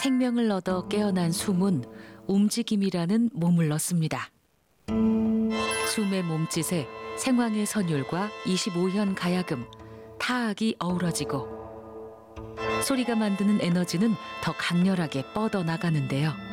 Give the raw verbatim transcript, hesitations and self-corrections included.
생명을 얻어 깨어난 숨은 움직임이라는 몸을 넣습니다. 숨의 몸짓에 생황의 선율과 이십오 현 가야금, 타악이 어우러지고 소리가 만드는 에너지는 더 강렬하게 뻗어나가는데요.